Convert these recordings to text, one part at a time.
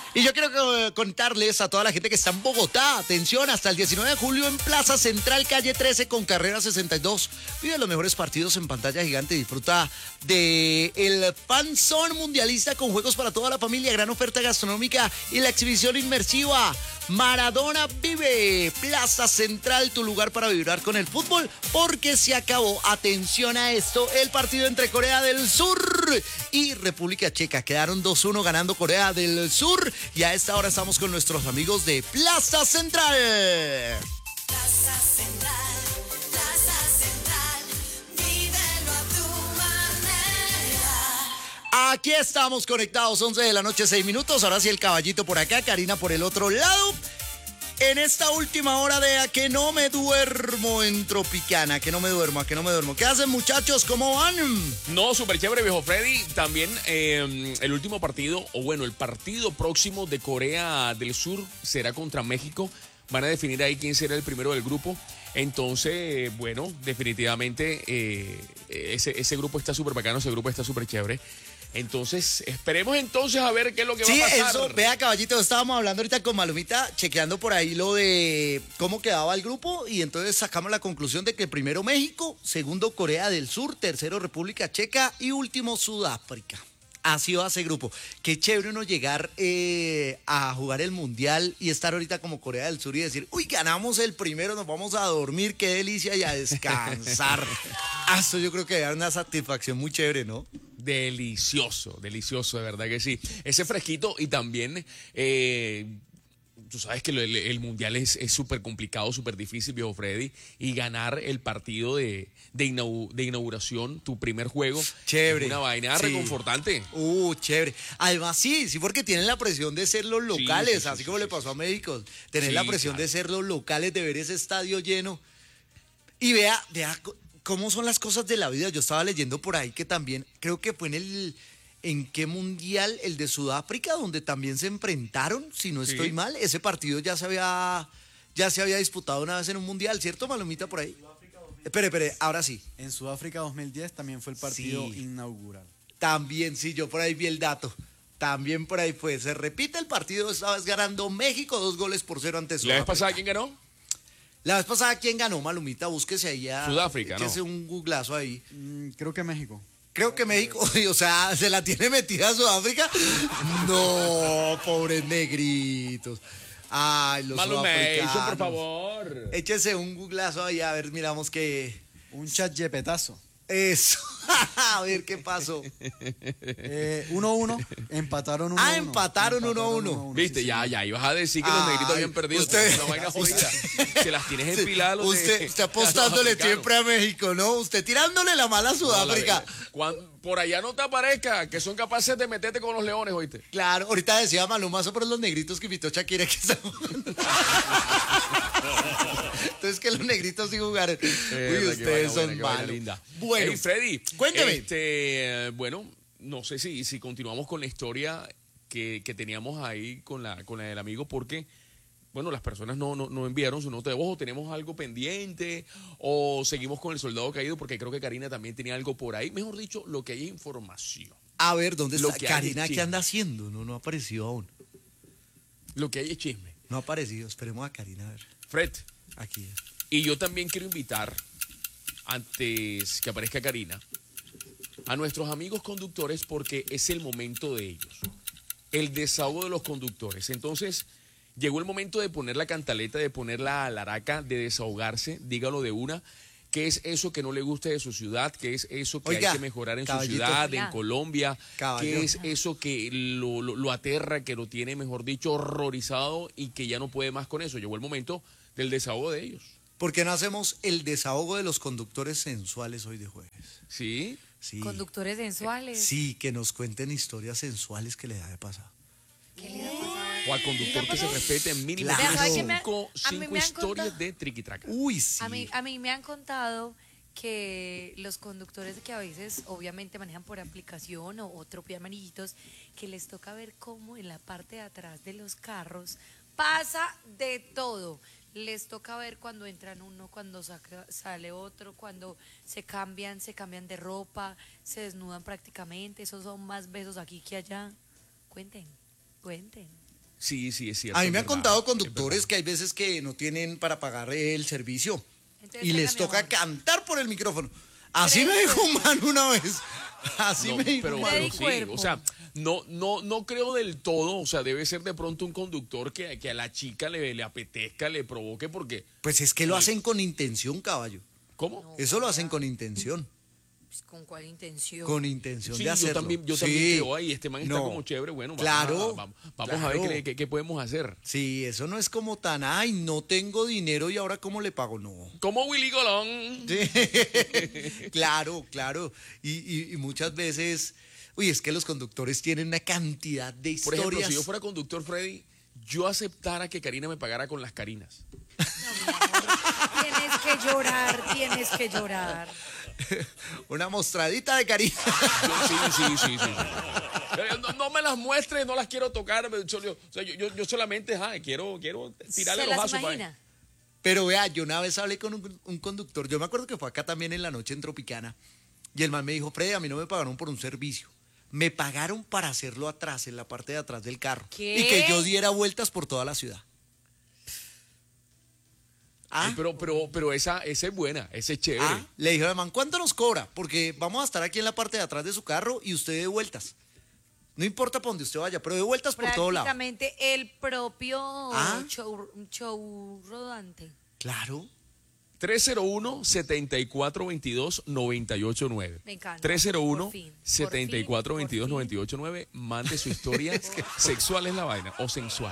Y yo quiero contarles a toda la gente que está en Bogotá, atención, hasta el 19 de julio en Plaza Central, calle 13 con carrera 62. Vive los mejores partidos en pantalla gigante, disfruta de el Fan Zone mundialista con juegos para toda la familia, gran oferta gastronómica y la exhibición inmersiva. Maradona vive, Plaza Central, tu lugar para vibrar con el fútbol, porque se acabó, atención a esto, el partido entre Corea del Sur y República Checa. Quedaron 2-1 ganando Corea del Sur y a esta hora estamos con nuestros amigos de Plaza Central. Plaza Central, vívelo a tu manera. Aquí estamos conectados, 11 de la noche, 6 minutos. Ahora sí el caballito por acá, Karina por el otro lado. En esta última hora de A que no me duermo en Tropicana, a que no me duermo. ¿Qué hacen, muchachos? ¿Cómo van? No, súper chévere, viejo Freddy. También el último partido, o bueno, el partido próximo de Corea del Sur será contra México. Van a definir ahí quién será el primero del grupo. Entonces, bueno, definitivamente ese grupo está súper bacano, ese grupo está súper chévere. Entonces, esperemos entonces a ver qué es lo que va a pasar. Sí, eso, vea, caballito, estábamos hablando ahorita con Malumita, chequeando por ahí lo de cómo quedaba el grupo, y entonces sacamos la conclusión de que primero México, segundo Corea del Sur, tercero República Checa y último Sudáfrica. Así va ese grupo. Qué chévere uno llegar a jugar el Mundial y estar ahorita como Corea del Sur y decir, uy, ganamos el primero, nos vamos a dormir, qué delicia, y a descansar. Eso yo creo que da una satisfacción muy chévere, ¿no? Delicioso, delicioso, de verdad que sí. Ese fresquito y también, tú sabes que el Mundial es súper complicado, súper difícil, viejo Freddy, y ganar el partido de inauguración, tu primer juego, chévere. Es una vaina reconfortante. Chévere. Además, sí, porque tienen la presión de ser los locales, sí, así como le pasó a México. Tener la presión de ser los locales, de ver ese estadio lleno. Y vea cómo son las cosas de la vida. Yo estaba leyendo por ahí que también, creo que fue ¿en qué mundial? El de Sudáfrica, donde también se enfrentaron, si no estoy mal. Ese partido ya se había disputado una vez en un mundial, ¿cierto, Malumita, por ahí? Espere, ahora sí. En Sudáfrica 2010 también fue el partido inaugural. También, sí, yo por ahí vi el dato. También por ahí fue. Se repite el partido, esta vez ganando México 2-0 ante Sudáfrica. ¿La vez pasada quién ganó? La vez pasada, ¿quién ganó, Malumita? Búsquese ahí a... Sudáfrica, ¿no? Échese un googlazo ahí. Creo que México. Creo que México, o sea, ¿se la tiene metida a Sudáfrica? No, pobres negritos. Ay, los sudafricanos. Mason, por favor. Échese un googlazo ahí, a ver, miramos qué... Un chat-yepetazo. Eso, a ver qué pasó. 1-1, empataron 1-1. Empataron 1-1. Viste, sí, ya, ibas a decir que los negritos habían perdido. Usted, una vaina jodida. Se las tienes empiladas. Usted apostándole siempre a México, ¿no? Usted tirándole la mala a Sudáfrica. Por allá no te aparezca, que son capaces de meterte con los leones, ¿oíste? Claro, ahorita decía Maluma sobre los negritos que invitó Shakira que están jugando. Entonces que los negritos sí jugaron. Uy, ustedes son malos. Bueno, hey, Freddy, cuénteme. Bueno, no sé si continuamos con la historia que teníamos ahí con la del amigo, porque bueno, las personas no enviaron su nota de voz, o tenemos algo pendiente, o seguimos con el soldado caído, porque creo que Karina también tenía algo por ahí. Mejor dicho, lo que hay es información. A ver, ¿dónde está Karina? ¿Qué ¿Qué anda haciendo? No ha aparecido aún. Lo que hay es chisme. No ha aparecido, esperemos a Karina a ver. Fred. Aquí es. Y yo también quiero invitar, antes que aparezca Karina, a nuestros amigos conductores, porque es el momento de ellos. El desahogo de los conductores. Entonces, llegó el momento de poner la cantaleta, de poner la alaraca, de desahogarse, dígalo de una. ¿Qué es eso que no le gusta de su ciudad? ¿Qué es eso que hay que mejorar en su ciudad, en Colombia? ¿Qué es eso que lo aterra, que lo tiene, mejor dicho, horrorizado y que ya no puede más con eso? Llegó el momento del desahogo de ellos. ¿Por qué no hacemos el desahogo de los conductores sensuales hoy de jueves? ¿Sí? Sí. Conductores sensuales. Sí, que nos cuenten historias sensuales que les haya pasado. ¿Qué le ha pasado? O al conductor que se respete en mínimo Claro. cinco historias de triquitraca. Uy, sí. A mí me han contado que los conductores que a veces obviamente manejan por aplicación o tropean manillitos, que les toca ver cómo en la parte de atrás de los carros pasa de todo. Les toca ver cuando entran uno, cuando sale otro, cuando se cambian de ropa, se desnudan prácticamente. Esos son más besos aquí que allá. Cuenten. Sí, sí, es cierto. A mí me es han verdad, contado es conductores que hay veces que no tienen para pagar el servicio Entonces, y les tenga, mi toca amor. cantar por el micrófono. Así me Creo dijo que- un man una vez. Así No, me dijo pero, un Freddy man. pero sí, Cuerpo. o sea, no creo del todo, o sea, debe ser de pronto un conductor que a la chica le apetezca, le provoque, porque, Pues es que lo hacen con intención, caballo. ¿cómo? Eso lo hacen con intención. Pues, ¿con cuál intención? Con intención Sí, de hacerlo. yo Sí. también creo, ay, este man está No. como chévere, bueno, Claro, vamos claro. a ver qué podemos hacer. Sí, eso no es como tan, ay, no tengo dinero y ahora cómo le pago. No. Como Willy Colón. Sí. Claro, claro. Y muchas veces, uy, es que los conductores tienen una cantidad de Por historias. ejemplo, si yo fuera conductor, Freddy, yo aceptara que Karina me pagara con las Carinas. Tienes que llorar, tienes que llorar. Una mostradita de cariño. Sí. No me las muestres, no las quiero tocar. Yo solamente quiero tirarle ¿Se los las vasos. imagina? Pero vea, yo una vez hablé con un conductor, yo me acuerdo que fue acá también en la noche en Tropicana, y el man me dijo, Freddy, a mí no me pagaron por un servicio, me pagaron para hacerlo atrás, en la parte de atrás del carro, ¿Qué? y que yo diera vueltas por toda la ciudad. Ay, pero esa es buena, esa es chévere. Le dije al man, ¿cuánto nos cobra? Porque vamos a estar aquí en la parte de atrás de su carro y usted de vueltas. No importa para donde usted vaya, pero de vueltas por todo lado. Prácticamente el propio ¿Ah? show rodante. Claro. 301-7422-989. Me encanta. Por fin. 301-7422-989. Mande su historia sexual es la vaina o sensual.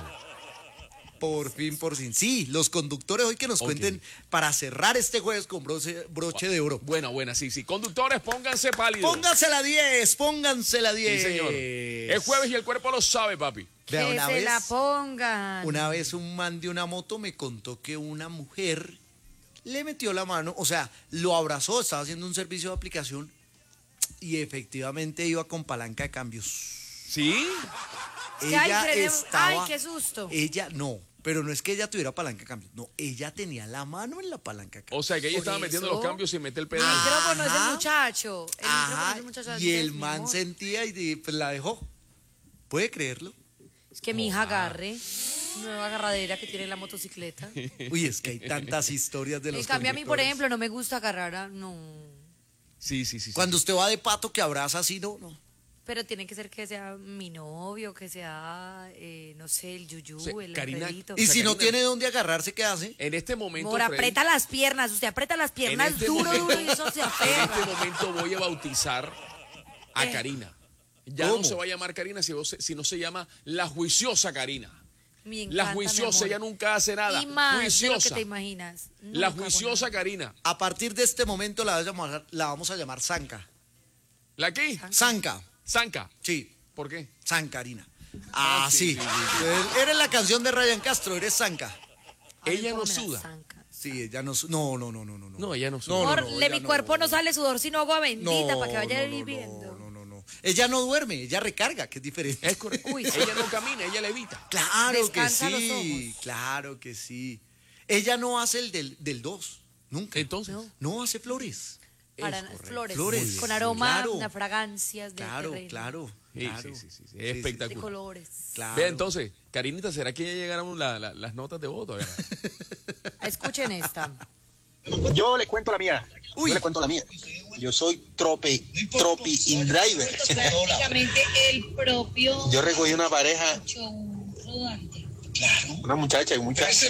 Por fin. Sí, los conductores hoy que nos Ok. cuenten para cerrar este jueves con broche de oro. Buena, sí. Conductores, pónganse pálidos. Pónganse la 10, pónganse la 10. Sí, señor. Es jueves y el cuerpo lo sabe, papi. Vea, Que una se vez, la pongan. una vez un man de una moto me contó que una mujer le metió la mano, o sea, lo abrazó, estaba haciendo un servicio de aplicación y efectivamente iba con palanca de cambios. ¿Sí? Que, ay, Ella Freddy, estaba. ay, qué susto. Ella no, pero no es que ella tuviera palanca de cambios, no, ella tenía la mano en la palanca de cambios. O sea, que ella Por estaba metiendo eso. los cambios sin meter el El pedal. micrófono es Ajá. del muchacho. El micrófono es Ajá, del muchacho. y el Andrés, mi man amor. sentía y pues la dejó. ¿Puede creerlo? Es que mi hija agarre. Nueva agarradera que tiene la motocicleta. Uy, es que hay tantas historias de los En cambio, a mí, por conductores. ejemplo, no me gusta agarrar a... No. Sí. Cuando usted va de pato que abraza así, no. Pero tiene que ser que sea mi novio, que sea, no sé, el yuyú, O sea, el Karina, Alfredito. Y O sea, si no Karina- tiene dónde agarrarse, ¿qué hace? En este momento, Amor, Freddy, aprieta las piernas. Usted aprieta las piernas este duro, momento- duro y eso se en este aferra. momento voy a bautizar a Karina. Ya ¿Cómo? no se va a llamar Karina, sino se llama la juiciosa Karina. Me La encanta, mi juiciosa, amor. ella nunca hace nada. Y más de lo que Juiciosa. te imaginas. La Nunca hago juiciosa nada. Karina. A partir de este momento la vamos a llamar Zanca. ¿La qué? Zanca, Zanca. sí, ¿Por qué? Zancarina. Ah, Ah, sí, sí. sí, Eres la canción de Ryan Castro, eres Zanca. Ay, Ella no póngame la suda. zanca. Sí, ella no. No. No, ella no suda. No, Amor, no, de ella mi no. cuerpo no sale sudor sino agua bendita No, para que vaya no, viviendo. No. Ella no duerme, ella recarga, que es diferente. Es correcto. Uy, sí. Ella no camina, ella levita. Claro que Descansa los sí, ojos. claro que sí. Ella no hace el del 2, nunca. Entonces, No hace flores. Para correcto. flores, Flores, con aroma, claro. unas fragancias de Claro, terreno, claro. Sí, claro. sí. de Espectacular. colores. Claro. Vea, entonces, Karinita, ¿será que ya llegaron las notas de voto? A ver. Escuchen esta. Yo le cuento la mía. Uy. Yo le cuento la mía. Yo soy tropi in-driver. Prácticamente el propio Yo recogí una pareja, show rodante. una muchacha y un muchacho.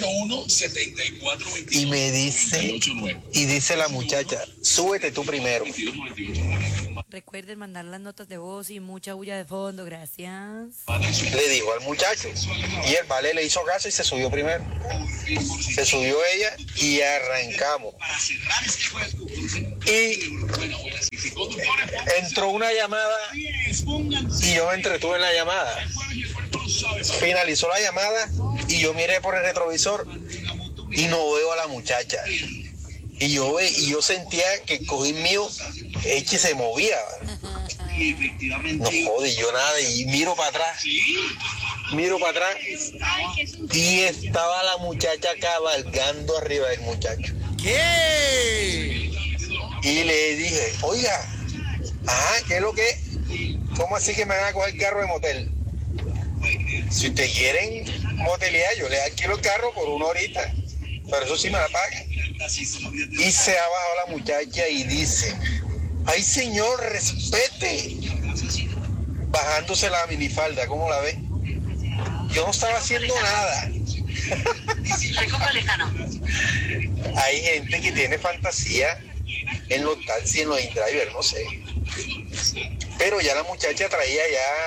Y me dice, y dice la muchacha, súbete tú primero. Recuerden mandar las notas de voz y mucha bulla de fondo, gracias. Le dijo al muchacho. Y el vale le hizo caso y se subió primero. Se subió ella y arrancamos. Y entró una llamada y yo me entretuve en la llamada. Finalizó la llamada y yo miré por el retrovisor y no veo a la muchacha. Y yo sentía que el cojín mío se movía. No jode, yo nada, y miro para atrás. Y estaba la muchacha cabalgando arriba del muchacho. ¿Qué? Y le dije, oiga, ¿qué es lo que es? ¿Cómo así que me van a coger el carro de motel? Si ustedes quieren motelear, yo les alquilo el carro por 1 horita, pero eso sí me la pagan. Y se ha bajado la muchacha y dice, ay señor, respete. Bajándose la minifalda, ¿cómo la ve? Yo no estaba haciendo nada. Hay gente que tiene fantasía en los taxis, en los in-drivers, no sé. Pero ya la muchacha traía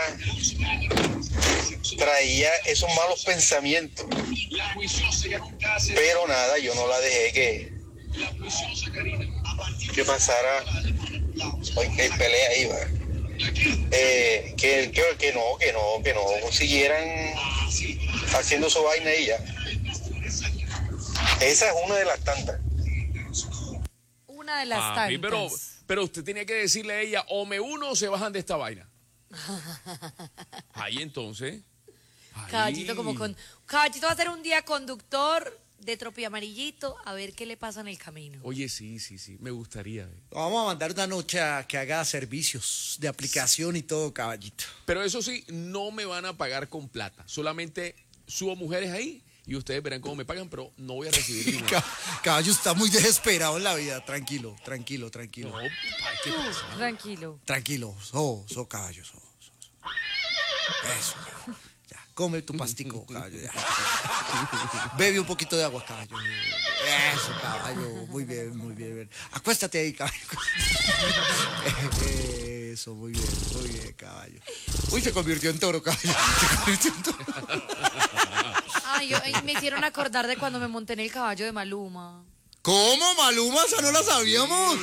esos malos pensamientos. Pero nada, yo no la dejé que pasara. Hoy que hay pelea ahí, va. Que no siguieran haciendo su vaina y ya. Esa es una de las tantas. Una de las Sí, tantas. pero usted tenía que decirle a ella, o me uno o se bajan de esta vaina. Ahí entonces. Ahí. Caballito va a ser un día conductor de Tropi Amarillito, a ver qué le pasa en el camino. Oye, sí, me gustaría. Vamos a mandar una noche a que haga servicios de aplicación y todo, caballito. Pero eso sí, no me van a pagar con plata. Solamente subo mujeres ahí y ustedes verán cómo me pagan, pero no voy a recibir dinero. Caballo está muy desesperado en la vida. Tranquilo. No, ay, ¿qué pasa? Tranquilo. Tranquilo. Caballo. Eso. Ya, come tu pastico, caballo. Ya. Bebe un poquito de agua, caballo. Eso, caballo. Muy bien. Acuéstate ahí, caballo. Eso, muy bien, caballo. Uy, se convirtió en toro, caballo. Ay, me hicieron acordar de cuando me monté en el caballo de Maluma. ¿Cómo, Maluma? ¿Esa no la sabíamos?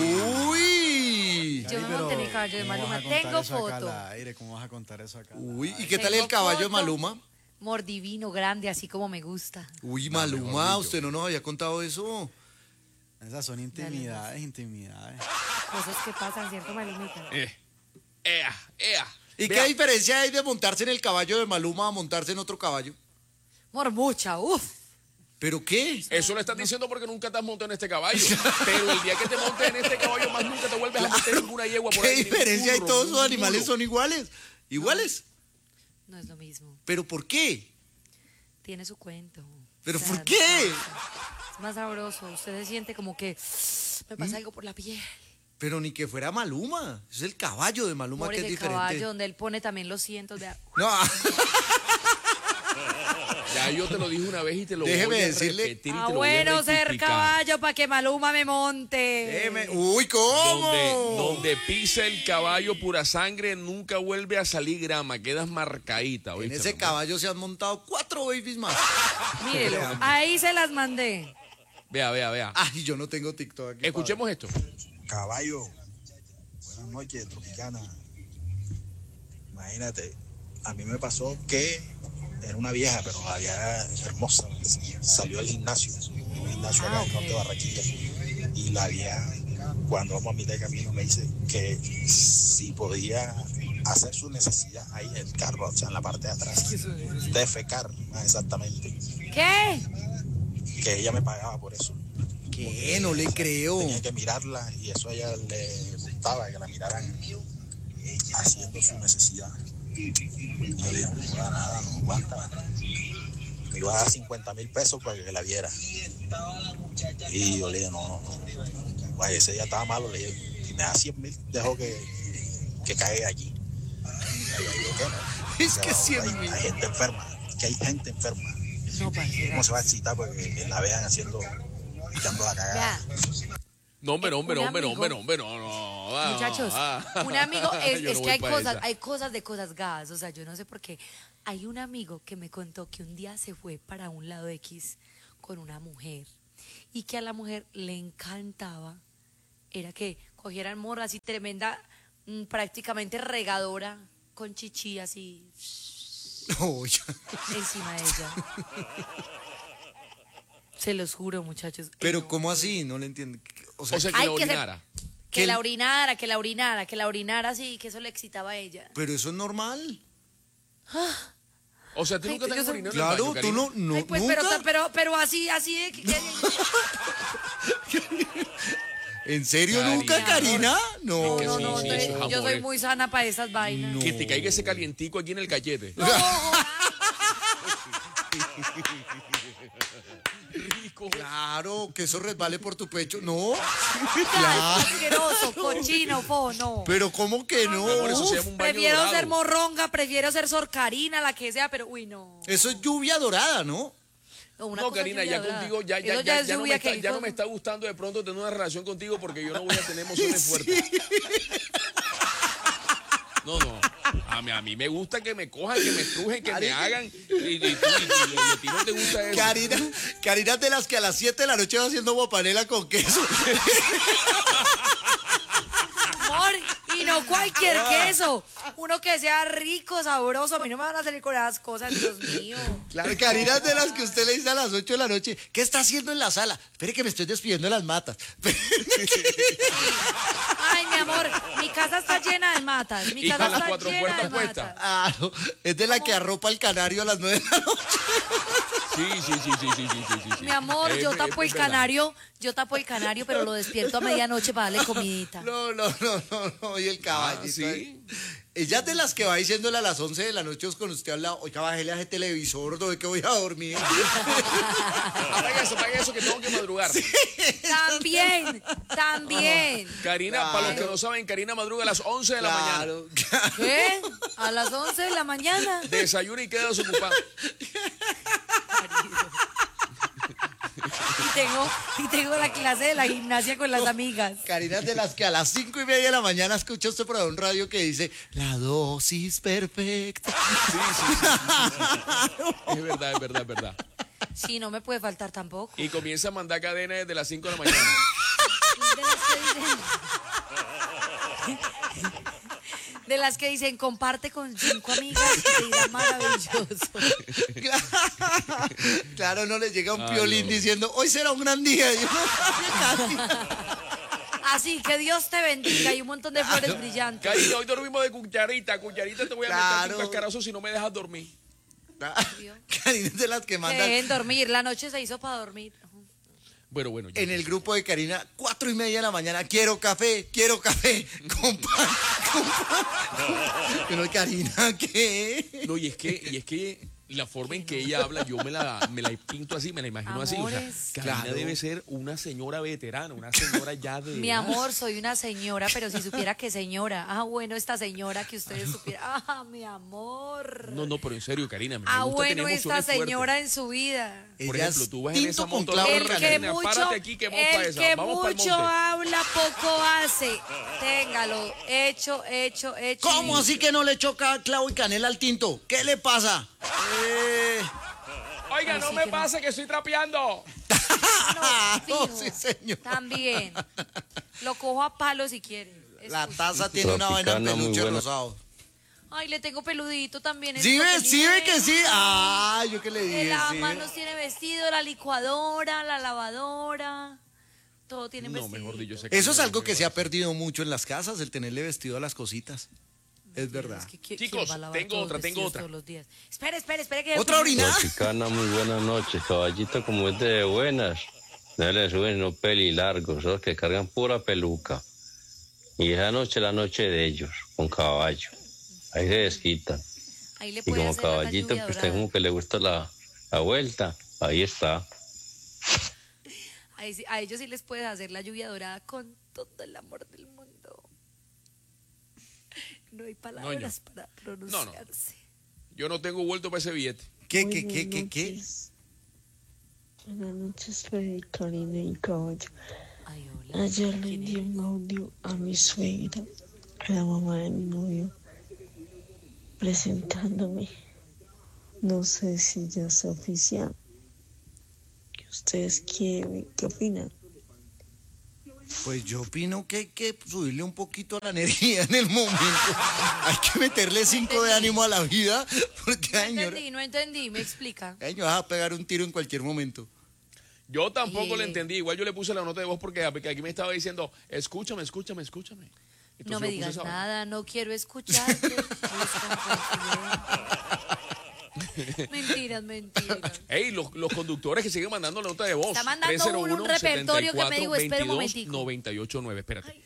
Uy. Yo me monté en el caballo de Maluma. Tengo foto. ¿Cómo vas a contar eso acá? Uy, ¿y qué tal el caballo de Maluma? Mordivino, grande, así como me gusta. Uy, Maluma, usted no nos había contado eso. Esas son intimidades. Cosas que pasan, ¿cierto, Malumita? ¿Y Vea. qué diferencia hay de montarse en el caballo de Maluma a montarse en otro caballo? Mormucha, uff. ¿Pero qué? Eso lo estás diciendo porque nunca te has montado en este caballo. Pero el día que te montes en este caballo, más nunca te vuelves a meter en ninguna yegua por ¿Qué ahí. ni diferencia hay? burro, Todos ni los un animales mulo. son iguales. ¿Iguales? No es lo mismo. ¿Pero por qué? Tiene su cuento. ¿Pero O sea, por qué? Es más sabroso. Usted se siente como que me pasa algo por la piel. Pero ni que fuera Maluma. Es el caballo de Maluma Por que es el diferente. caballo donde él pone también los cientos de... No, Ya yo te lo dije una vez y te lo Déjeme voy a decirle- repetir y te lo voy a bueno ser rectificar. caballo para que Maluma me monte. déjeme- Uy, ¿cómo? Donde pisa el caballo pura sangre, nunca vuelve a salir grama, quedas marcadita. En ¿oíste, ese mi amor? caballo se han montado 4 babies más. Mírelo, ahí se las mandé. Vea. Ay, yo no tengo TikTok aquí. Escuchemos esto. Caballo, buenas noches, Tropicana. Imagínate, a mí me pasó que era una vieja, pero la vieja hermosa. Salió al gimnasio, un gimnasio acá en el norte de Barranquilla. Y la vieja, cuando vamos a mitad de camino, me dice que si podía hacer su necesidad ahí en el carro, o sea, en la parte de atrás. Defecar, más exactamente. ¿Qué? Que ella me pagaba por eso. ¿Qué? No le creo. Tenía que mirarla y eso a ella le gustaba, que la miraran haciendo su necesidad. Y yo le dije, no da nada, no aguanta. Me iba a dar 50,000 pesos para que la viera. Y yo le dije, no. Pues ese día estaba malo, le dije, si me da 100,000, dejo que caiga allí. Y ella dijo que no. Es que 100,000. Hay gente enferma, que hay gente enferma. No, parcera. ¿Cómo se va a excitar porque la vean haciendo, echando la cagada? Vea, No, hombre, un amigo- no. muchachos, un amigo, es Yo no que voy hay pa' cosas, esa. hay cosas de cosas gas, o sea, yo no sé por qué. Hay un amigo que me contó que un día se fue para un lado X con una mujer y que a la mujer le encantaba, era que cogieran morra así tremenda, prácticamente regadora, con chichi así No, ya. encima de ella. Se los juro, muchachos. Pero No. ¿cómo así? No le entiendo. O sea, O sea, que Ay, la que se- orinara. Que que la el- orinara, que la orinara así, que eso le excitaba a ella. pero eso es normal. O sea, tú Ay, nunca te yo has soy- orinado en el Claro, baño, tú Karina? no, Ay, pues, nunca. pero así de ¿En serio Karina. nunca, Karina? No. que no, sí, no, sí, no, eso es yo amor, soy muy sana para esas vainas. Que te caiga ese calientico aquí en el cachete. No, Rico. Claro, que eso resbale por tu pecho. No. Claro. Asqueroso, cochino, no. Pero ¿cómo que no? Mi amor, eso se llama un baño Prefiero dorado. ser morronga, prefiero ser sorcarina, la que sea, pero uy, no. Eso es lluvia dorada, ¿no? Una No, cosa Karina, lluvia ya dorada. contigo, ya Eso es no lluvia me está, que ya no me está gustando de pronto tener una relación contigo porque yo no voy a tener emociones fuertes. No. A mí me gusta que me cojan, que me estrujen, que me hagan. Y a ti no te gusta eso. Karina es de las que a las 7 de la noche va haciendo guapanela con queso. Amor, y no cualquier queso. Uno que sea rico, sabroso. A mí no me van a salir con esas cosas, Dios mío. Claro, Karina es de las que usted le dice a las 8 de la noche, ¿qué está haciendo en la sala? Espere que me estoy despidiendo de las matas. Ay, mi amor, mi casa está llena de matas. Mi Y casa con las está 4 llena puertas de puestas. matas. Ah, no, es de la que arropa el canario a las 9 de la noche. Sí. Mi amor, yo tapo el verdad. canario, pero lo despierto a medianoche para darle comidita. No, y el caballito. ¿sí? ahí. Ella es de las que va diciéndole a las 11 de la noche con usted al lado, oiga, bájele a ese televisor, ¿de que voy a dormir? Apaga eso que tengo que madrugar. También. Karina, para los que no saben, Karina madruga a las 11 de la mañana. Claro. ¿Qué? A las 11 de la mañana. Desayuna y queda desocupada. Y tengo la clase de la gimnasia con las amigas. Karina es de las que a las 5:30 de la mañana escucha usted por ahí un radio que dice, la dosis perfecta. Es verdad. Sí, no me puede faltar tampoco. Y comienza a mandar cadena desde las 5 de la mañana. De las que dicen, comparte con 5 amigas y te irá maravilloso. Claro, no le llega un Ay, piolín no. diciendo, hoy será un gran día. Y uno, Así que Dios te bendiga y un montón de flores brillantes. Karina, hoy dormimos de cucharita. Cucharita te voy a meter Claro. un cascarazo si no me dejas dormir. Karina es de las que mandan Dejen dormir, la noche se hizo para dormir. Bueno. ya. en el grupo de Karina, 4:30 de la mañana, quiero café, con pan. Pero Karina, ¿qué? No, y es que la forma en que ella habla, yo me la pinto así, me la imagino así. O sea, Amores. Karina Claro. debe ser una señora veterana, una señora ya de Mi edad. amor, soy una señora, pero si supiera que señora. Ah, bueno, esta señora que ustedes supieran. Ah, mi amor. No, pero en serio, Karina, a mí me Ah, gusta tener bueno, esta emociones fuertes. señora en su vida. Por Ella ejemplo, es tú vas en esa tinto con moto, clavo El de que canela. mucho, párate aquí que vamos para el esa, que vamos para el mucho monte. habla, poco hace. Téngalo, hecho. ¿Cómo así que no le choca clavo y canela al tinto? ¿Qué le pasa? Oiga, Así no me que no. pase que estoy trapeando. No, Fijo, sí, señor. También. Lo cojo a palo si quiere. La Escuche. taza tiene una vaina en Tropicana, muy peluche buena. rosado. Ay, le tengo peludito también. es ¿Sí lo ve? ¿Sí ve que sí? tiene. Ah, yo que le dije. El sí. lavamanos tiene vestido, la licuadora, la lavadora. Todo tiene No, vestido. mejor dicho, Eso es algo que se ha perdido mucho en las casas, el tenerle vestido a las cositas. Es verdad. Chicos, tengo otra. Todos los días. Espere, que... ¿Otra orinada? Tropicana, muy buenas noches. Caballito, como es de buenas, no le suben no pelilargos, esos que cargan pura peluca. Y esa noche, la noche de ellos, con caballo. Ahí se desquitan. Ahí le Y puede como hacer la caballito, lluvia que usted dorada. como que le gusta la vuelta, ahí está. A ellos sí les puedes hacer la lluvia dorada con todo el amor del mundo. No hay palabras para pronunciarse. Yo no tengo vuelto para ese billete. ¿Qué? Buenas noches, Freddy, Karina y Caballo. Ay, hola. Ayer le envié un audio a mi suegra, a la mamá de mi novio, presentándome. No sé si ya es oficial. ¿Qué ustedes quieren? ¿Qué opinan? Pues yo opino que hay que subirle un poquito a la energía en el momento. Hay que meterle 5 de ánimo a la vida, porque ay, señora, No entendí, me explica. ay, me vas a pegar un tiro en cualquier momento. Yo tampoco Y- le entendí. Igual yo le puse la nota de voz porque aquí me estaba diciendo, escúchame. Entonces No me yo puse digas esa vaina. nada, no quiero escucharte. Mentiras. Ey, los conductores que siguen mandando la nota de voz. Está mandando un repertorio que me dijo, espera un momentico. 989, espérate.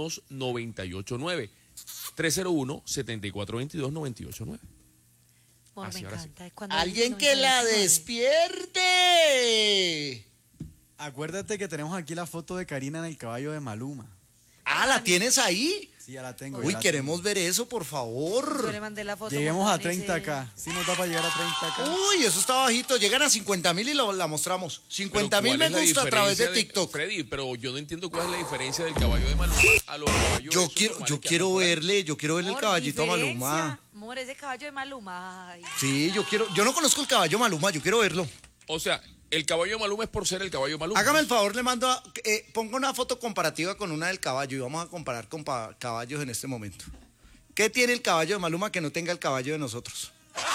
301-7422-989. 301-7422-989. Amor, Así, me ahora sí. encanta. Cuando Alguien no, que la 19. despierte. Acuérdate que tenemos aquí la foto de Karina en el caballo de Maluma. Ah, ¿la tienes ahí? Sí, ya la tengo. Uy, ya la queremos ver eso, por Yo favor. le mandé la foto. Lleguemos a montada en 30K. Sí nos da para llegar a 30K. Uy, eso está bajito. Llegan a 50,000 y la mostramos. 50,000 me ¿Cuál es la gusta a través de diferencia TikTok. Freddy, pero yo no entiendo cuál es la diferencia del caballo de Maluma a los caballos Yo esos quiero normales que verle, andan por ahí. yo quiero verle el Amor, caballito a diferencia. Maluma. Amor, ese caballo de Maluma. Ay. Sí, yo no conozco el caballo Maluma, yo quiero verlo. O sea, el caballo de Maluma es por ser el caballo de Maluma. Hágame el favor, le mando, ponga una foto comparativa con una del caballo y vamos a comparar con caballos en este momento. ¿Qué tiene el caballo de Maluma que no tenga el caballo de nosotros?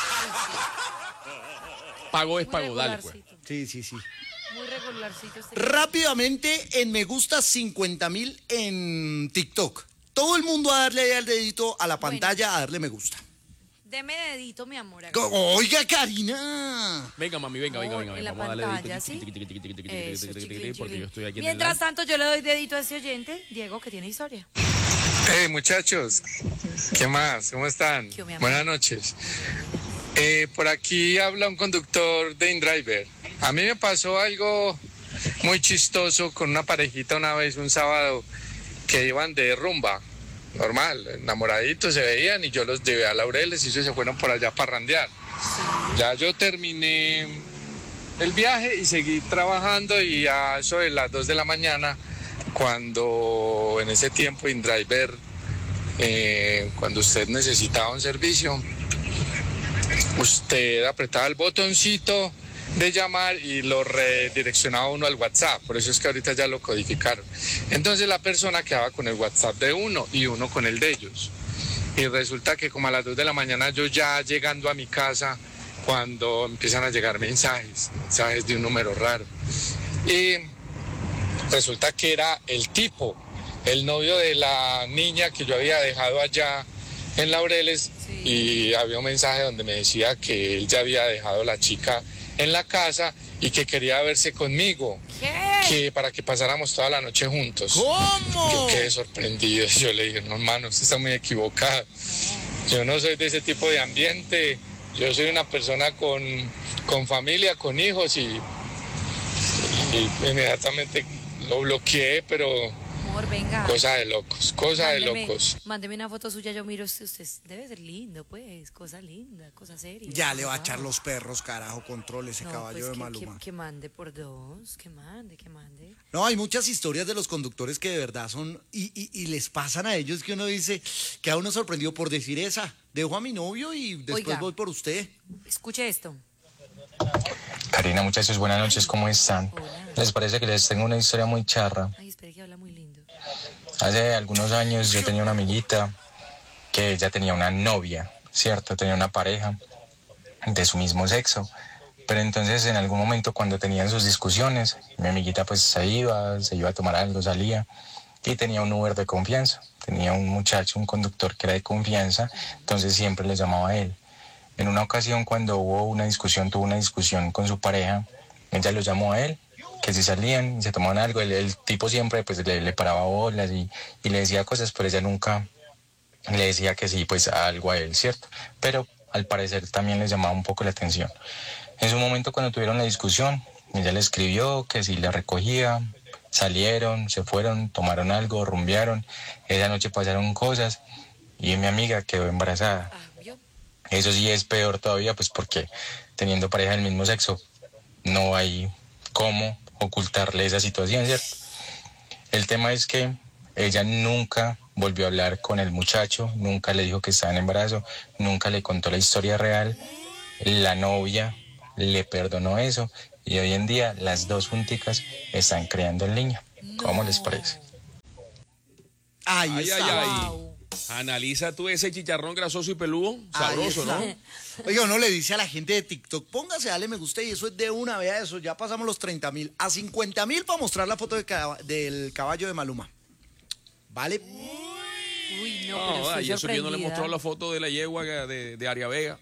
Pago es Muy pago, dale pues. regularcito. Sí. Muy regularcito este. Rápidamente, en me gusta 50,000 en TikTok. Todo el mundo a darle ahí al dedito a la pantalla, a darle me gusta. Deme dedito, mi amor. Oiga, Karina. Venga, mami, venga. En la Vamos a darle pantalla, dedito, ¿sí? tiqui, Eso, tiqui, chiquilín, porque chiquilín. yo estoy aquí Mientras en tanto, yo le doy dedito a ese oyente, Diego, que tiene historia. Hey muchachos, ¿qué más? ¿Cómo están? ¿Qué, mi amor? Buenas noches. Por aquí habla un conductor de InDriver. A mí me pasó algo muy chistoso con una parejita una vez, un sábado, que iban de rumba. Normal, enamoraditos se veían y yo los llevé a Laureles y ellos se fueron por allá a parrandear. Ya yo terminé el viaje y seguí trabajando y a eso de las 2 de la mañana, cuando en ese tiempo InDriver, cuando usted necesitaba un servicio, usted apretaba el botoncito de llamar y lo redireccionaba uno al WhatsApp, por eso es que ahorita ya lo codificaron. Entonces la persona quedaba con el WhatsApp de uno y uno con el de ellos. Y resulta que como a las 2 de la mañana yo ya llegando a mi casa, cuando empiezan a llegar mensajes de un número raro. Y resulta que era el tipo, el novio de la niña que yo había dejado allá en Laureles, y había un mensaje donde me decía que él ya había dejado a la chica en la casa y que quería verse conmigo, que para que pasáramos toda la noche juntos. ¿Cómo? Yo quedé sorprendido, yo le dije, no hermano, usted está muy equivocado. Yo no soy de ese tipo de ambiente, yo soy una persona con familia, con hijos y inmediatamente lo bloqueé, pero Amor, venga. cosa de locos, Mándeme una foto suya, yo miro, usted debe ser lindo, pues, cosa linda, cosa seria. Ya le va a Wow. echar los perros, carajo, controle ese No, caballo pues de que Maluma. mande por dos, que mande. No, hay muchas historias de los conductores que de verdad son, y les pasan a ellos que uno dice, que a uno sorprendió por decir esa. Dejo a mi novio y después Oiga. voy por usted. Escuche esto. Karina, muchachos, buenas noches, ¿cómo están? Hola. ¿Les parece que les tengo una historia muy charra? Ay, espere que habla muy lindo. Hace algunos años yo tenía una amiguita que ella tenía una novia, ¿cierto? Tenía una pareja de su mismo sexo. Pero entonces en algún momento cuando tenían sus discusiones, mi amiguita pues se iba a tomar algo, salía y tenía un Uber de confianza. Tenía un muchacho, un conductor que era de confianza, entonces siempre le llamaba a él. En una ocasión cuando tuvo una discusión con su pareja, ella lo llamó a él, que si salían y se tomaban algo, el tipo siempre pues le paraba bolas y le decía cosas, pero ella nunca le decía que sí, pues algo a él, ¿cierto? Pero al parecer también le llamaba un poco la atención. En su momento cuando tuvieron la discusión, ella le escribió que si la recogía, salieron, se fueron, tomaron algo, rumbearon, esa noche pasaron cosas y mi amiga quedó embarazada. Eso sí es peor todavía, pues porque teniendo pareja del mismo sexo, no hay cómo ocultarle esa situación, ¿cierto? El tema es que ella nunca volvió a hablar con el muchacho, nunca le dijo que estaba en embarazo, nunca le contó la historia real. La novia le perdonó eso y hoy en día las dos junticas están creando el niño. ¿Cómo les parece? Ahí está. Wow. Analiza tú ese chicharrón grasoso y peludo, sabroso, ¿no? Oiga, uno le dice a la gente de TikTok, póngase, dale me gusta y eso es de una, vea eso, ya pasamos los 30,000. A 50,000 para mostrar la foto del caballo de Maluma. ¿Vale? Uy, no, pero No, estoy y eso que yo no le he sorprendida. mostrado la foto de la yegua de Aria Vega.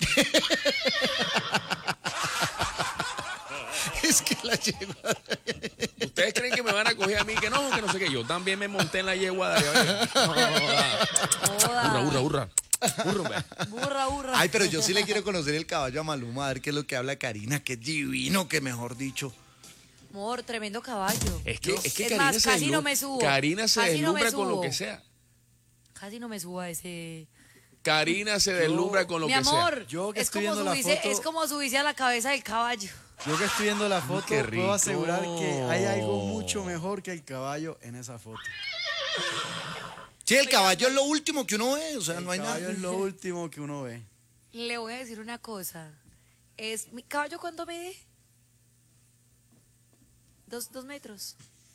Es que la yegua. ¿Ustedes creen que me van a coger a mí? Que no sé qué. Yo también me monté en la yegua de Aria Vega. No, Joda. hurra. Burro, vea. Burra. Ay, pero yo sí le quiero conocer el caballo a Maluma, a ver qué es lo que habla Karina, que es divino, que mejor dicho. Amor, tremendo caballo. Es que Es Karina más, se casi no deslumbra. me subo. Karina se Casi no me deslumbra con lo subo. que sea. Casi no me subo a ese... Karina se deslumbra con lo Mi que amor, Yo que es estoy como, viendo la subirse, foto- es como subirse a la cabeza del caballo. Yo que estoy viendo la foto, qué rico. puedo asegurar que hay algo mucho mejor que el caballo en esa foto. Sí, el caballo es lo último que uno ve, o sea, no hay El nada. caballo es lo último que uno ve. Le voy a decir una cosa. ¿Mi caballo cuánto mide? 2 metros.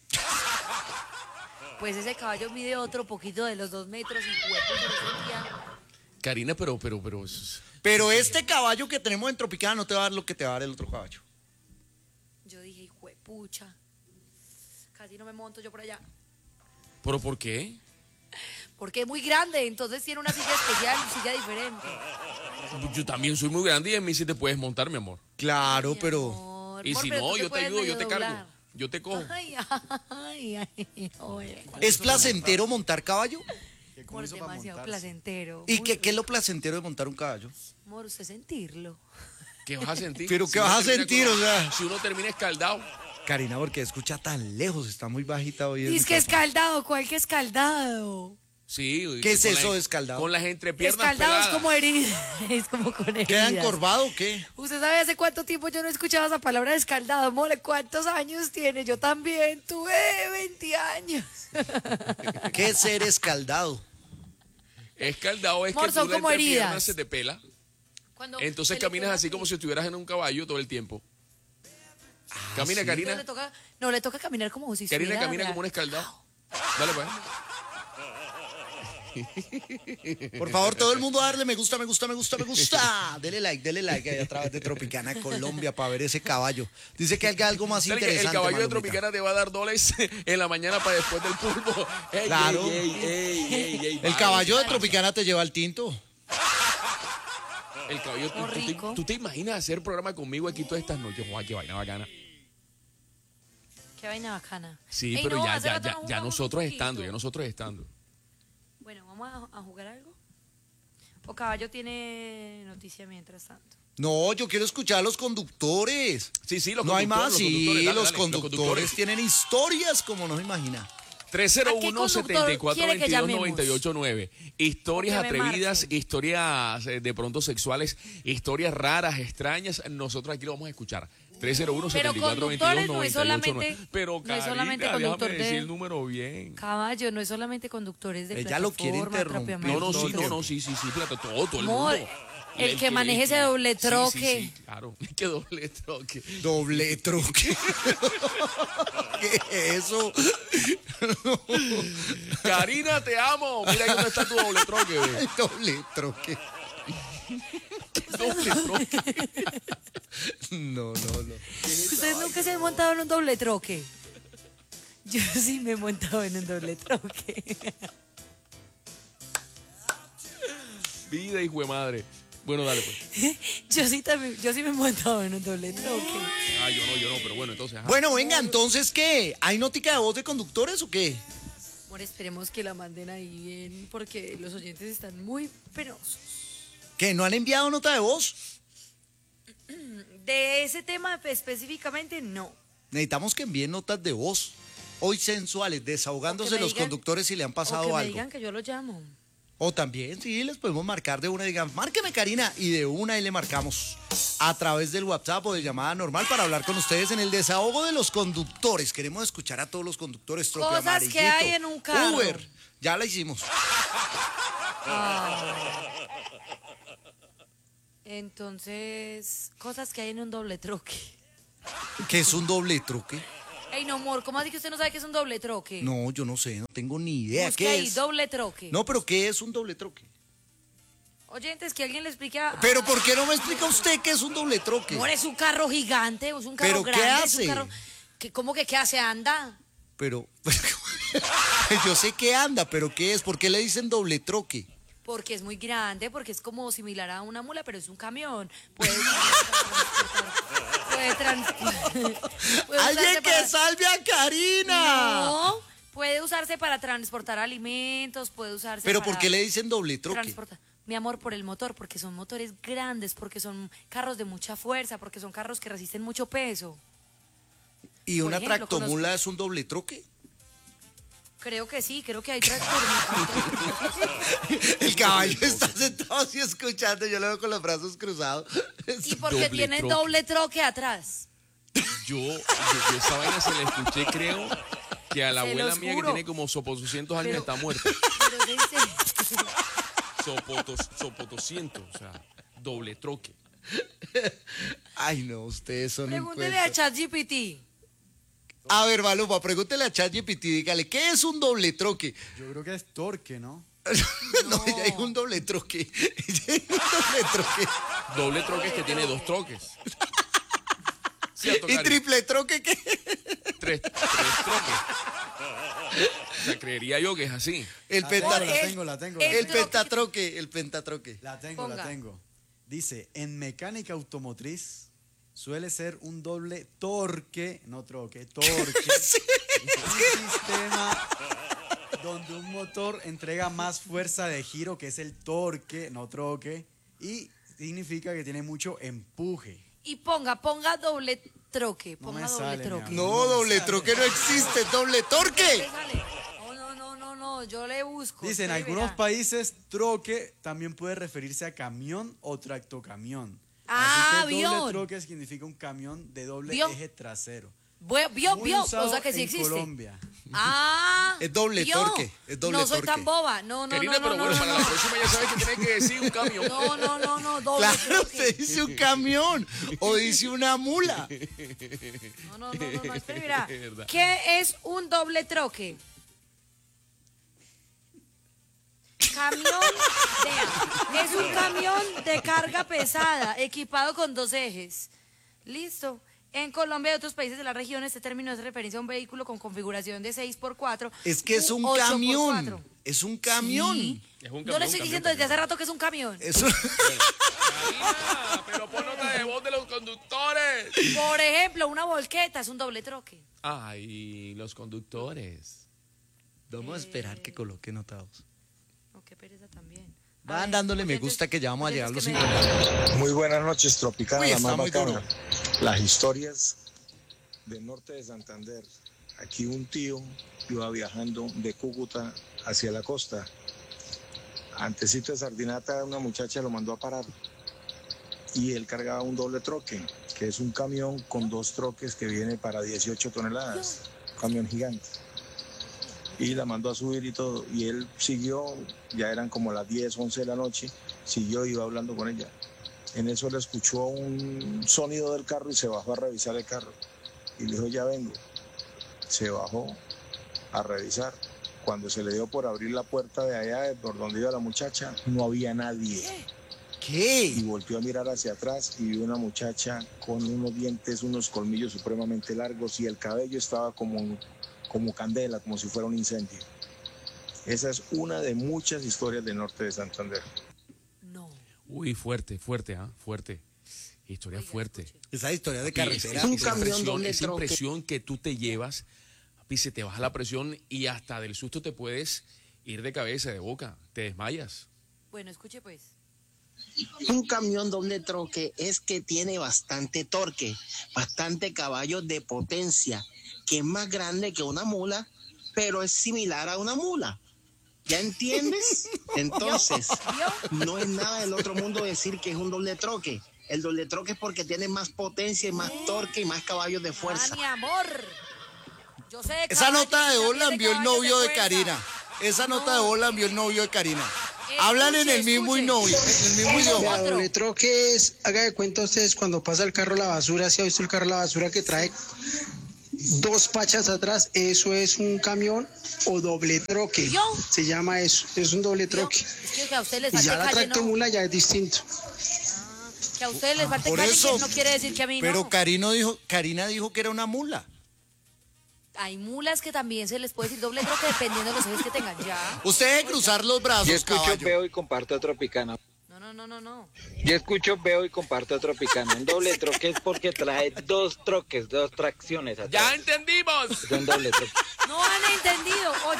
Pues ese caballo mide otro poquito de los 2 metros y cuerpo se lo sentía. Karina, pero. Pero este caballo que tenemos en Tropicana no te va a dar lo que te va a dar el otro caballo. Yo dije, hijo de pucha. Casi no me monto yo por allá. ¿Pero por qué? Porque es muy grande, entonces tiene una silla especial, silla diferente. Yo también soy muy grande y en mí sí te puedes montar, mi amor. Claro, pero. Amor, Y si pero no, tú yo te puedes ayudo, yo medio te cargo. doblar. Yo te cojo. Ay, oye. ¿Es placentero montar caballo? Amor, es demasiado placentero. ¿Y Muy qué es lo placentero de montar un caballo? Amor, usted sentirlo. ¿Qué vas a sentir? ¿Pero qué uno vas a termina sentir, o sea? Si uno termina escaldado. Karina, porque escucha tan lejos, está muy bajita hoy. Y es que escaldado, ¿cuál que escaldado? Sí. ¿Qué es con eso la- de escaldado? Con las entrepiernas Escaldado es peladas. como herida, es como con heridas. ¿Queda encorvado o qué? ¿Usted sabe hace cuánto tiempo yo no escuchaba esa palabra de escaldado? Mole, ¿cuántos años tiene? Yo también tuve 20 años. ¿Qué es ser escaldado? Escaldado es Amor, que son tú la como entrepierna heridas. se te pela. Cuando Entonces se le caminas pega así como si estuvieras en un caballo todo el tiempo. Camina, ¿sí? Karina. Le toca caminar como si Karina estuviera camina como un escaldado. Dale, pues. Por favor, todo el mundo a darle me gusta, me gusta, me gusta, me gusta. Dele like ahí a través de Tropicana Colombia para ver ese caballo. Dice que hay algo más ¿Sabes que interesante. el caballo de Malumita. Tropicana te va a dar $2 en la mañana para después del pulpo. Ey, Claro. ey, El vale. caballo de Tropicana te lleva al tinto. El caballo, Oh, rico. ¿tú te imaginas hacer programa conmigo aquí todas estas noches? Guau, qué vaina bacana. Qué vaina bacana. Sí, Ey, pero no, ya, hace ya, rato ya, no ya jugamos nosotros un estando, poquito. ya nosotros estando. Bueno, ¿vamos a jugar algo? ¿O caballo tiene noticia mientras tanto? No, yo quiero escuchar a los conductores. Sí, los No hay conductores, más, los sí, conductores, dale, los dale, conductores tienen historias como no se imagina. 301-7422-989. Historias O que me atrevidas, marquen. historias de pronto sexuales, historias raras, extrañas. Nosotros aquí lo vamos a escuchar. 301-7422-989. no es solamente- Pero no es solamente Karina, conductor déjame decir de- el número bien. Caballo, no es solamente conductores de Ella lo quiere plataforma, interrumpir. atropiamiento. No, sí, Entonces- sí, plata, todo el Amor, mundo. el que maneje ese doble troque. Sí, claro, que doble troque. Doble truque. ¿Qué es eso? Karina, te amo. Mira ahí dónde está tu doble troque, ve. El doble troque. Doble troque. No. ¿Ustedes nunca se han montado en un doble troque? Yo sí me he montado en un doble troque. Vida, hijo de madre. Bueno, dale pues. Yo sí me he montado en un doble troque. Ah, yo no, pero bueno, entonces. ajá. Bueno, venga, entonces, ¿qué? ¿Hay nótica de voz de conductores o qué? Amor, esperemos que la manden ahí bien, porque los oyentes están muy penosos. ¿Que no han enviado nota de voz? De ese tema específicamente, no. Necesitamos que envíen notas de voz. Hoy sensuales, desahogándose O que me los digan- conductores si le han O pasado que me algo. digan que yo lo llamo. O también, sí, les podemos marcar de una, digan, márqueme Karina, y de una y le marcamos a través del WhatsApp o de llamada normal para hablar con ustedes en el desahogo de los conductores. Queremos escuchar a todos los conductores. Trope Cosas que Amarillito, hay en un carro. Uber, ya la hicimos. Entonces, cosas que hay en un doble troque. ¿Qué es un doble troque? Ey, no, amor, ¿cómo así que usted no sabe qué es un doble troque? No, yo no sé, no tengo ni idea. Busque ¿Qué ahí, es? doble troque. No, pero ¿qué es un doble troque? Oyentes, que alguien le explique a... Pero ¿por qué no me explica usted qué es un doble troque? Amor, es un carro gigante, es un carro ¿Pero qué grande. Es un hace? carro... ¿Cómo que qué hace? Anda. Pero, yo sé que anda, pero ¿qué es? ¿Por qué le dicen doble troque? Porque es muy grande, porque es como similar a una mula, pero es un camión. Puede ¡Alguien que salve a Karina! No, puede usarse para transportar alimentos, puede usarse ¿Pero para por qué le dicen doble troque? transportar. mi amor, por el motor, porque son motores grandes, porque son carros de mucha fuerza, porque son carros que resisten mucho peso. ¿Y Por una ejemplo, tractomula es un doble troque? Creo que sí, creo que hay tractores. El caballo está sentado así escuchando, yo lo veo con los brazos cruzados. Y porque Doble tiene troque. doble troque atrás. Yo esa vaina se la escuché, creo, que a la Se abuela los mía que juro. tiene como sopotoscientos años Pero- está muerta. Pero es en serio. Sopotoscientos, o sea, doble troque. Ay, no, ustedes son un Pregúntele a cuento. ChatGPT. A ver, Maluma, pregúntele a ChatGPT, dígale, ¿qué es un doble troque? Yo creo que es torque, ¿no? No, ella dijo un doble troque. Ella dijo un doble troque. Doble troque es que tiene dos troques. ¿Cierto, ¿Y Cari? triple troque qué? Tres troques. O sea, creería yo que es así. El La penta- tengo, la tengo. el pentatroque, el pentatroque. La tengo, Ponga. la tengo. Dice, en mecánica automotriz suele ser un doble torque, no troque, torque. Un sistema donde un motor entrega más fuerza de giro, que es el torque, no troque, y significa que tiene mucho empuje. Y ponga doble troque. No Ponga me doble sale, mi troque. amor. No, doble troque no existe, es doble torque. No, yo le busco. Dice, en espere, algunos verá. países, troque también puede referirse a camión o tractocamión. Ah, Así que avión. doble troque significa un camión de doble ¿Vio? eje trasero. Vio, Muy o usado sea que sí en existe. Colombia. Ah, Es doble ¿vio? torque, es doble No soy torque. tan boba. No, Karina, pero bueno, para la próxima ya sabes que tienes que decir un camión. No, doble Claro, troque. usted dice un camión o dice una mula. No, espere, mira. Es verdad. ¿Qué es un doble troque? Camión, vea, es un camión de carga pesada, equipado con 2 ejes. Listo. En Colombia y otros países de la región, este término es referencia a un vehículo con configuración de 6x4. Es que es un 8x4. camión. Es un camión. Sí. Es un No camión, le estoy diciendo desde hace rato que es un camión. Es un- Karina, pero pon nota de voz de los conductores. Por ejemplo, una volqueta es un doble troque. Ay, los conductores. Vamos a esperar que coloque notados. No, qué pereza también. A Van ver, dándole me oyentes- gusta que ya vamos a llegar a los oyentes que me 50. Muy buenas noches, Tropicana, Uy, la está más muy bacana. duro. Las historias del norte de Santander. Aquí un tío iba viajando de Cúcuta hacia la costa. Antecito de Sardinata, una muchacha lo mandó a parar. Y él cargaba un doble troque, que es un camión con 2 troques que viene para 18 toneladas. Un camión gigante. Y la mandó a subir y todo. Y él siguió, ya eran como las 10, 11 de la noche, siguió, iba hablando con ella. En eso le escuchó un sonido del carro y se bajó a revisar el carro. Y le dijo, ya vengo. Se bajó a revisar. Cuando se le dio por abrir la puerta de allá, de por donde iba la muchacha, no había nadie. ¿Qué? Y volvió a mirar hacia atrás y vio una muchacha con unos dientes, unos colmillos supremamente largos y el cabello estaba como candela, como si fuera un incendio. Esa es una de muchas historias del norte de Santander. Uy, fuerte, fuerte. Historia fuerte. Esa historia de Papi, carretera. esa Un camión impresión, doble esa troque. impresión que tú te llevas, papi, se te baja la presión y hasta del susto te puedes ir de cabeza, de boca, te desmayas. Bueno, escuche pues. Un camión doble troque es que tiene bastante torque, bastante caballos de potencia, que es más grande que una mula, pero es similar a una mula. ¿Ya entiendes? Entonces, no es nada del otro mundo decir que es un doble troque. El doble troque es porque tiene más potencia y más torque y más caballos de fuerza. Mi amor. Yo sé de Esa caballos, nota de y voz también la de envió el caballos novio de fuerza. Karina. Esa nota de voz la envió el novio de Karina. Hablan en el mismo idioma. Doble troque es, haga de cuenta ustedes cuando pasa el carro a la basura, si ha visto el carro a la basura que trae 2 pachas atrás, eso es un camión o doble troque. Se llama eso, es un doble troque. Es que a ustedes les Y falte ya la calle, no. tractomula ya es distinto. Que a ustedes les falte Por calle, eso. que no quiere decir que a mí Pero no. Karina dijo que era una mula. Hay mulas que también se les puede decir doble troque dependiendo de los ejes que tengan. Ya. Usted debe cruzar los brazos, Yo escucho, caballo. veo y comparto Tropicana. No. Yo escucho, veo y comparto Tropicana. Un doble troque es porque trae 2 troques, 2 tracciones atrás. ¡Ya entendimos! Es un doble troque. No han entendido. Oye,